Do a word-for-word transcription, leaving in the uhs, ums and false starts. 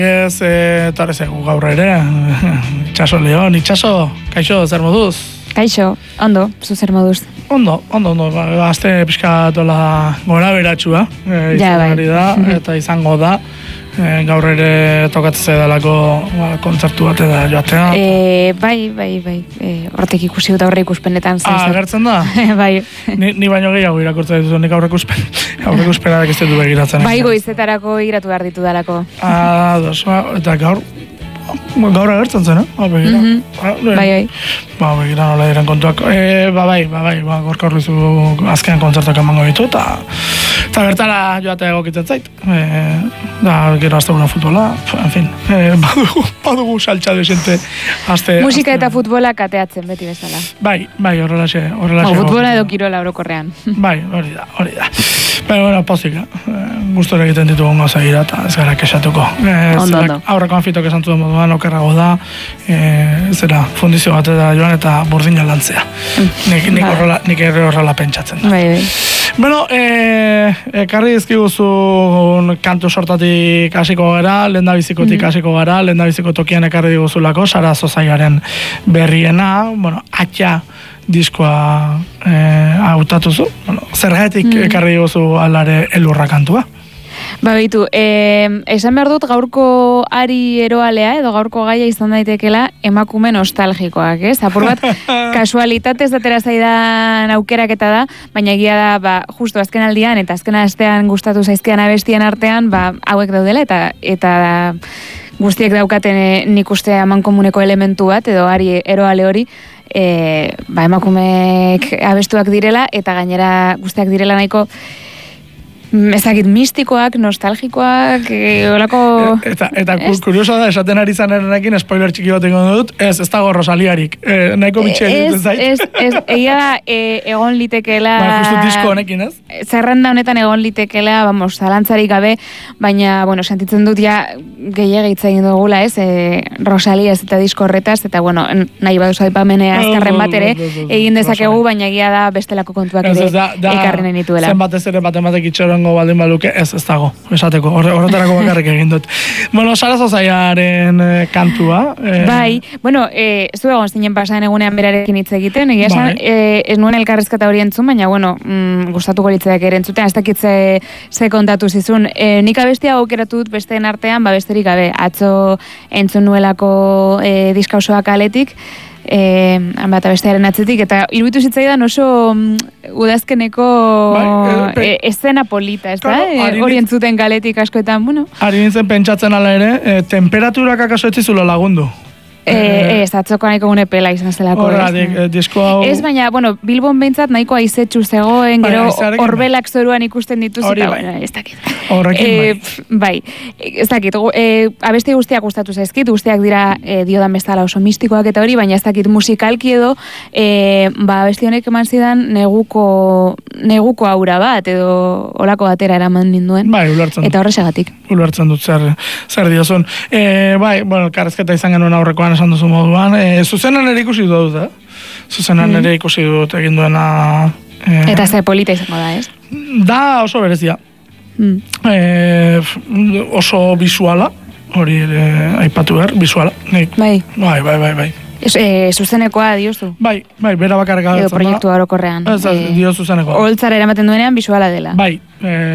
Ez, etorri zegu gaur ere, itxaso Leon, itxaso, kaixo, zer moduz? Kaixo, ondo, zu zer moduz? Ondo, ondo, ondo, azte pixka dola gora beratxua, e, ja, izan bai. ari da, eta izango da, e, gaur ere tokatzea dalako ba, kontzertu bat eda joatea. E, bai, bai, bai, e, hortek ikusi dut aurre ikuspenetan. Ah, agertzen da? bai. Ni, ni baino gehiago irakurtzen dut, nik aurre ikuspen, aurre ikuspenak ez dut begiratzen. Bai, goizetarako iratu behar ditu dalako. Ah, dos, eta gaur, gaur agertzen zen, eh? Ba, begira. Mm -hmm. ah, bai, bai. Ba, begira nola diren kontuak. E, ba, bai, ba, bai, ba, gorka horrizu azken kontzertuak emango ditu, eta eta bertara joatea egokitzen zait. E, da, gero azte guna futbola, en fin, e, badugu, badugu saltxa desente azte... Musika eta futbola kateatzen beti bezala. Bai, bai, horrelaxe, horrelaxe. O, futbola edo kirola orokorrean. Bai, hori da, hori da. Baina, bueno, pozika. Gustora egiten ditugu goza gira, eta ez gara kexatuko. E, ondo, ondo. Aurreko anfitok esan zuen moduan, okerrago da, e, zera, fundizio bat da joan eta burdina lantzea. Nik, nik, horrela, nik erre horrela pentsatzen da. Bai, bai. Bueno, e, ekarri dizkiguzun kantu sortatik hasiko gara, lehendabizikotik Mm-hmm. hasiko gara, lehendabiziko tokian ekarri diguzulako, Sara Zozaiaren berriena, bueno, atxa diskoa e, hautatuzu, bueno, zergatik Mm-hmm. ekarri diguzu alare elurra kantua? Ba, behitu, eh, esan behar dut gaurko ari eroalea, edo gaurko gaia izan daitekela emakume nostalgikoak, ez? Apur bat, kasualitatez datera zaidan aukeraketa da, baina egia da, ba, justu azken aldian, eta azken astean gustatu zaizkean abestien artean, ba, hauek daudela, eta eta guztiek daukaten e, nik uste amankomuneko elementu bat, edo ari eroale hori, e, ba, emakumeek abestuak direla, eta gainera guztiak direla nahiko, ezakit mistikoak, nostalgikoak, e, olako... Eta, eta kurioso da, esaten ari zanerenekin, spoiler txiki bat egon dut, ez, ez dago Rosaliarik, e, nahiko bitxea egiten zait. Ez, ez, egia da, e, egon litekeela... Ba, justu disko honekin, ez? Zerrenda honetan egon litekeela, vamos, zalantzarik gabe, baina, bueno, sentitzen dut ja gehiagitza egin dugula, ez, e, Rosalia ez eta disko horretaz, eta, bueno, nahi baduzu aipamenea azkarren bat ere, egin dezakegu, baina egia da bestelako kontuak ere ekarren nituela. Zenbatez ere bat ematek itxorongo baldin baluke, ez, ez dago, esateko, horretarako bakarrik egin dut. Bueno, Sara Zozaiaren e, kantua. E... Bai, bueno, e, zu egon zinen pasaden egunean berarekin hitz egiten, egia esan, bai. e, ez nuen elkarrezketa hori entzun, baina, bueno, mm, gustatuko litzeak ere entzuten, ez dakit ze, ze kontatu zizun. E, nik abestia aukeratu dut besteen artean, ba besterik gabe, atzo entzun nuelako e, diska osoa kaletik, eh bat bestearen atzetik, eta iruditu zitzaidan oso mm, udazkeneko bai, e, e, escena polita, ez da? Claro, E, hori entzuten kaletik askoetan, bueno. Ari nintzen pentsatzen ala ere, e, temperaturak akaso ez zizula lagundu. Eh, ez, atzoko nahiko gune pela izan zelako. Horradik, eh, disko hau... Ez, baina, bueno, Bilbon behintzat nahiko aizetxu zegoen, gero horbelak zoruan ikusten dituz, eta, bai. bueno, ez dakit. Horrekin e, bai. Ez dakit, e, abesti guztiak gustatu zaizkit, guztiak dira e, diodan bezala oso mistikoak eta hori, baina ez dakit musikalki edo, e, ba, abesti honek eman zidan neguko, neguko aura bat, edo olako batera eraman ninduen. Bai, ulertzen. Eta horrexagatik. Ulertzen dut zer, zer diozun. E, bai, bueno, karrezketa izan genuen aurrekoan esan duzu moduan. E, zuzenan ere ikusi dut, eh? Zuzenan mm. ere ikusi dut egin duena... E, eta ze polita izango da, ez? Da oso berezia. Mm. E, oso visuala, hori ere aipatu behar, visuala. Nik. Bai. Bai, bai, bai, bai. Es, e, zuzenekoa diozu? Bai, bai, bera bakarrik agertzen da. Edo proiektu orokorrean. Ez, ez, dio zuzenekoa. Oholtzara eramaten duenean, visuala dela. Bai, e,